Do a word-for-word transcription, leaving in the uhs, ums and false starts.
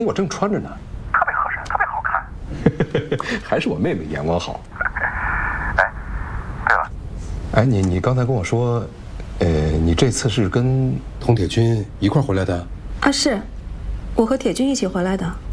我正穿着呢， 特别合身，特别好看。 还是我妹妹眼光好。 哎，对了， 哎，你你刚才跟我说，呃，你这次是跟佟铁军一块回来的？ 啊，是，我和铁军一起回来的。